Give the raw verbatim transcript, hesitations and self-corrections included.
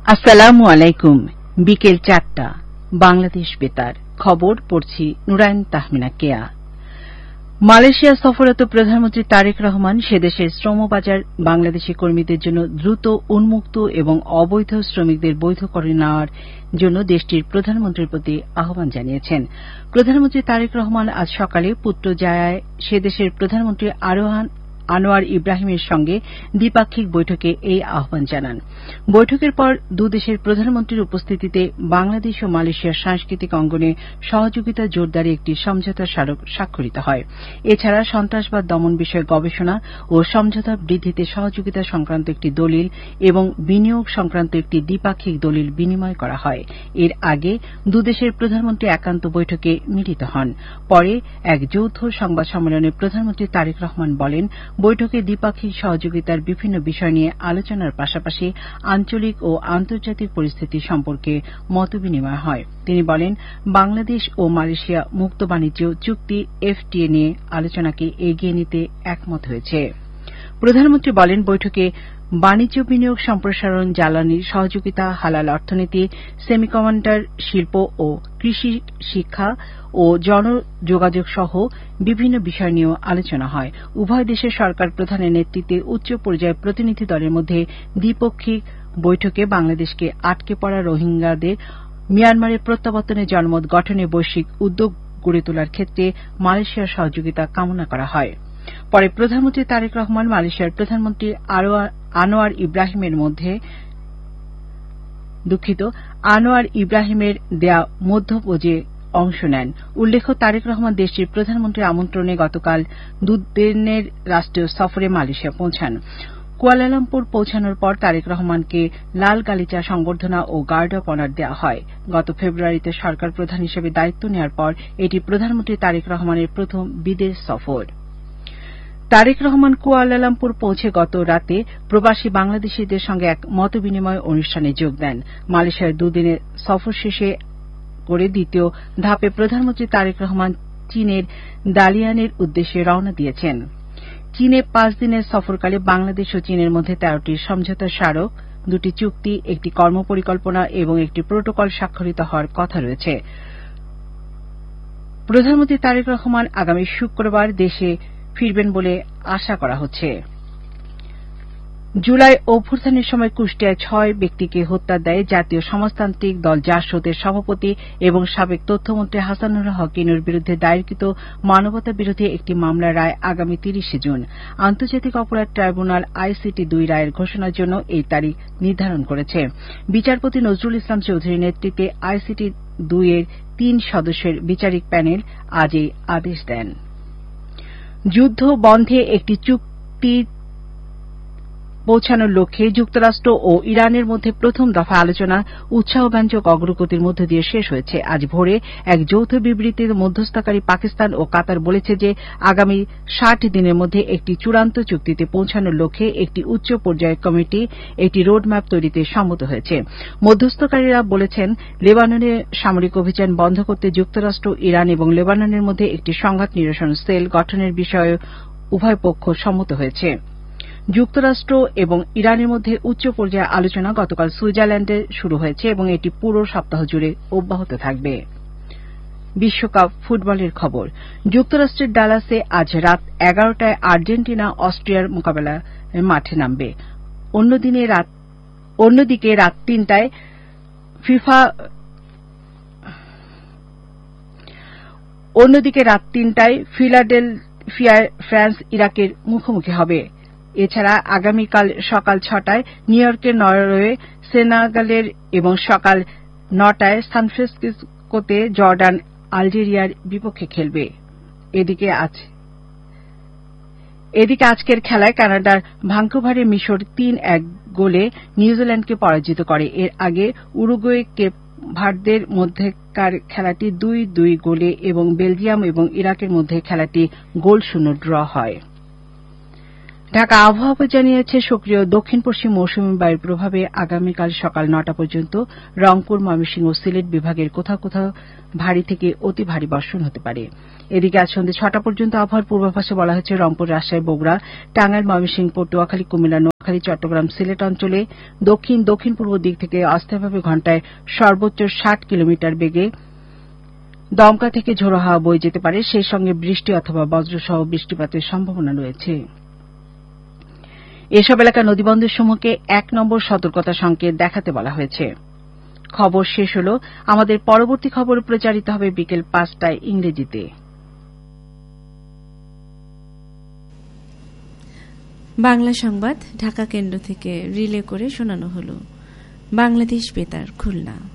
আসসালামু আলাইকুম। বিকেল চারটা বাংলাদেশ বেতার খবর পড়ছি নুরাইন তাহমিনা কেয়া। মালয়েশিয়া সফররত প্রধানমন্ত্রী তারেক রহমান সেদেশের শ্রমবাজার বাংলাদেশি কর্মীদের জন্য দ্রুত উন্মুক্ত এবং অবৈধ শ্রমিকদের বৈধ করে নেওয়ার জন্য দেশটির প্রধানমন্ত্রীর প্রতি আহ্বান জানিয়েছেন। প্রধানমন্ত্রী তারেক রহমান আজ সকালে পুত্রজায়ায় সেদেশের প্রধানমন্ত্রী আরোহান আনোয়ার ইব্রাহিমের সঙ্গে দ্বিপাক্ষিক বৈঠকে এই আহ্বান জানান। বৈঠকের পর দুদেশের প্রধানমন্ত্রীর উপস্থিতিতে বাংলাদেশ ও মালয়েশিয়ার সাংস্কৃতিক অঙ্গনে সহযোগিতা জোরদারে একটি সমঝোতা স্মারক স্বাক্ষরিত হয়। এছাড়া সন্ত্রাসবাদ দমন বিষয়ে গবেষণা ও সমঝোতা বৃদ্ধিতে সহযোগিতা সংক্রান্ত একটি দলিল এবং বিনিয়োগ সংক্রান্ত একটি দ্বিপাক্ষিক দলিল বিনিময় করা হয়। এর আগে দুদেশের প্রধানমন্ত্রী একান্ত বৈঠকে মিলিত হন। পরে এক যৌথ সংবাদ সম্মেলনে প্রধানমন্ত্রী তারেক রহমান বলেন, বৈঠকে দ্বিপাক্ষিক সহযোগিতার বিভিন্ন বিষয় নিয়ে আলোচনার পাশাপাশি আঞ্চলিক ও আন্তর্জাতিক পরিস্থিতি সম্পর্কে মতবিনিময় হয়। তিনি বলেন, বাংলাদেশ ও মালয়েশিয়া মুক্ত বাণিজ্য চুক্তি এফটিএ নিয়ে আলোচনাকে এগিয়ে নিতে একমত হয়েছে। প্রধানমন্ত্রী বলেন, বৈঠকে বাণিজ্য বিনিয়োগ সম্প্রসারণ, জ্বালানি সহযোগিতা, হালাল অর্থনীতি, সেমিকন্ডাক্টর শিল্প ও কৃষি, শিক্ষা ও জনযোগাযোগ সহ বিভিন্ন বিষয় নিয়েও আলোচনা হয়। উভয় দেশের সরকার প্রধানের নেতৃত্বে উচ্চ পর্যায়ের প্রতিনিধি দলের মধ্যে দ্বিপক্ষিক বৈঠকে বাংলাদেশকে আটকে পড়া রোহিঙ্গাদের মিয়ানমারে প্রত্যাবর্তনের জনমত গঠনে বৈশ্বিক উদ্যোগ গড়ে তোলার ক্ষেত্রে মালয়েশিয়ার সহযোগিতা কামনা করা হয়। পরে প্রধানমন্ত্রী তারেক রহমান মালয়েশিয়ার প্রধানমন্ত্রী আনোয়ার ইব্রাহিমের মধ্যে দুঃখিত আনোয়ার ইব্রাহিমের দেয়া মধ্যভোজে অংশ নেন। উল্লেখ্য, তারেক রহমান দেশটির প্রধানমন্ত্রীর আমন্ত্রণে গতকাল দুদিনের রাষ্ট্রীয় সফরে মালয়েশিয়া পৌঁছান। কুয়ালালামপুর পৌঁছানোর পর তারেক রহমানকে লাল গালিচা সংবর্ধনা ও গার্ড অব অনার দেওয়া হয়। গত ফেব্রুয়ারিতে সরকার প্রধান হিসেবে দায়িত্ব নেওয়ার পর এটি প্রধানমন্ত্রী তারেক রহমানের প্রথম বিদেশ সফর। তারেক রহমান কুয়ালালামপুর পৌঁছে গত রাতে প্রবাসী বাংলাদেশিদের সঙ্গে এক মতবিনিময় অনুষ্ঠানে যোগ দেন। মালয়েশিয়ার দুদিনের সফর শেষে করে দ্বিতীয় ধাপে প্রধানমন্ত্রী তারেক রহমান চীনের দালিয়ানের উদ্দেশ্যে রওনা দিয়েছেন। চীনে পাঁচ দিনের সফরকালে বাংলাদেশ ও চীনের মধ্যে তেরোটি সমঝোতা স্মারক, দুটি চুক্তি, একটি কর্মপরিকল্পনা এবং একটি প্রোটোকল স্বাক্ষরিত হওয়ার কথা রয়েছে। প্রধানমন্ত্রী তারেক রহমান আগামী শুক্রবার দেশে ফিরবেন বলে আশা করা হচ্ছে। জুলাই অভ্যুত্থানের সময় কুষ্টিয়ায় ছয় ব্যক্তিকে হত্যার দায়ে জাতীয় সমাজতান্ত্রিক দল জাসদের সভাপতি এবং সাবেক তথ্যমন্ত্রী হাসানুল হক ইনুর বিরুদ্ধে দায়েরকৃত মানবতা বিরোধী একটি মামলার রায় আগামী তিরিশে জুন। আন্তর্জাতিক অপরাধ ট্রাইব্যুনাল আইসিটি দুই রায়ের ঘোষণার জন্য এই তারিখ নির্ধারণ করেছে। বিচারপতি নজরুল ইসলাম চৌধুরীর নেতৃত্বে আইসিটি দুই এর তিন সদস্যের বিচারিক প্যানেল আজ এই আদেশ দেন। যুদ্ধ বন্ধে একটি চুক্তি পৌঁছানোর লক্ষ্যে যুক্তরাষ্ট্র ও ইরানের মধ্যে প্রথম দফা আলোচনা উৎসাহব্যঞ্জক অগ্রগতির মধ্য দিয়ে শেষ হয়েছে। আজ ভোরে এক যৌথ বিবৃতিতে মধ্যস্থতাকারী পাকিস্তান ও কাতার বলেছে যে আগামী ষাট দিনের মধ্যে একটি চূড়ান্ত চুক্তিতে পৌঁছানোর লক্ষ্যে একটি উচ্চ পর্যায়ের কমিটি একটি রোডম্যাপ তৈরিতে সম্মত হয়েছে। মধ্যস্থকারীরা বলেছেন, লেবাননে সামরিক অভিযান বন্ধ করতে যুক্তরাষ্ট্র, ইরান এবং লেবাননের মধ্যে একটি সংঘাত নিরসন সেল গঠনের বিষয়ে উভয় পক্ষ সম্মত হয়েছে। যুক্তরাষ্ট্র এবং ইরানের মধ্যে উচ্চ পর্যায়ে আলোচনা গতকাল সুইজারল্যান্ডে শুরু হয়েছে এবং এটি পুরো সপ্তাহ জুড়ে অব্যাহত থাকবে। বিশ্বকাপ ফুটবলের খবর। যুক্তরাষ্ট্রের ডালাসে আজ রাত এগারোটায় আর্জেন্টিনা অস্ট্রিয়ার মোকাবেলায় মাঠে নামবে। অন্যদিকে রাত তিনটায় ফিফা অন্যদিকে রাত তিনটায় ফিলাডেলফিয়ায় ফ্রান্স ইরাকের মুখোমুখি হবে। এছাড়া আগামীকাল সকাল ছটায় নিউ ইয়র্কের নরওয়ে সেনেগালের এবং সকাল নটায় সান ফ্রান্সিসকোতে জর্ডান আলজেরিয়ার বিপক্ষে খেলবে। এদিকে আজ এদিকে আজকের খেলায় কানাডার ভাঙ্কুভারে মিশর তিন এক গোলে নিউজিল্যান্ডকে পরাজিত করে। এর আগে উরুগুয়ে কেপ ভার্দের মধ্যকার খেলাটি দুই দুই গোলে এবং বেলজিয়াম এবং ইরাকের মধ্যে খেলাটি গোলশূন্য ড্র হয়। ঢাকা আবহাওয়া জানিয়েছে, সক্রিয় দক্ষিণ পশ্চিম মৌসুমী বায়ুর প্রভাবে আগামীকাল সকাল নটা পর্যন্ত রংপুর, ময়মনসিংহ ও সিলেট বিভাগের কোথাও কোথাও ভারী থেকে অতি ভারী বর্ষণ হতে পারে। এদিকে আজ সন্ধ্যে ছটা পর্যন্ত আবহাওয়ার পূর্বাভাসে বলা হয়েছে, রংপুর, রাজশাহী, বগুড়া, টাঙ্গাইল, ময়মনসিংহ, পটুয়াখালী, কুমিল্লা, খালি চট্টগ্রাম সিলেট অঞ্চলে দক্ষিণ দক্ষিণ পূর্ব দিক থেকে অস্থায়ীভাবে ঘণ্টায় সর্বোচ্চ ষাট কিলোমিটার বেগে দমকা থেকে ঝোড়ো হাওয়া বয়ে যেতে পারে, সেই সঙ্গে বৃষ্টি অথবা বজ্রসহ বৃষ্টিপাতের সম্ভাবনা রয়েছে। এসব এলাকার নদীবন্দরসমূহকে এক নম্বর সতর্কতা সংকেত দেখাতে বলা হয়েছে। খবর শেষ হল। আমাদের পরবর্তী খবর প্রচারিত হবে বিকেল পাঁচটায় ইংরেজিতে। বাংলা সংবাদ ঢাকা কেন্দ্র থেকে রিলে করে শোনানো হল। বাংলাদেশ বেতার, খুলনা।